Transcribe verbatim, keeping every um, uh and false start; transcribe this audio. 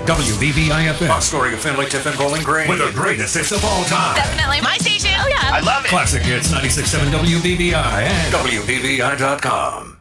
W B V I F M. Our story of Finley, Tiffin, Bowling Green. With the greatest hits of all time. Definitely my station. Oh, yeah. I love it. Classic Hits ninety-six point seven W B V I and W B V I dot com.